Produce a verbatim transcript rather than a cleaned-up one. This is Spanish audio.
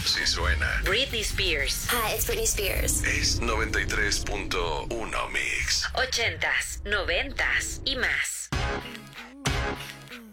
Sí suena. Britney Spears. Hi, it's Britney Spears. Es noventa y tres punto uno Mix. Ochentas, noventas y más.